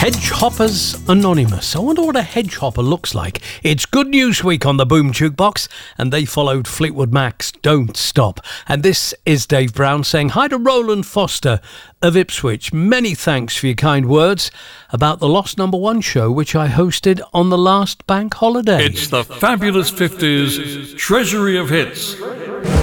Hedgehoppers Anonymous. I wonder what a hedgehopper looks like. It's Good News Week on the Boom Jukebox, and they followed Fleetwood Mac's Don't Stop. And this is Dave Brown saying hi to Roland Foster of Ipswich. Many thanks for your kind words about the Lost Number One show, which I hosted on the last bank holiday. It's the Fabulous 50s Treasury of Hits.